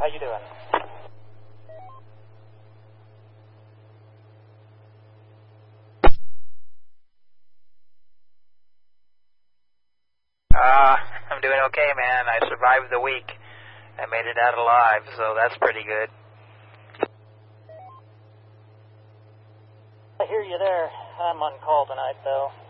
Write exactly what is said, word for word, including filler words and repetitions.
How you doing? Uh, I'm doing okay, man. I survived the week. I made it out alive, so that's pretty good. I hear you there. I'm on call tonight, though.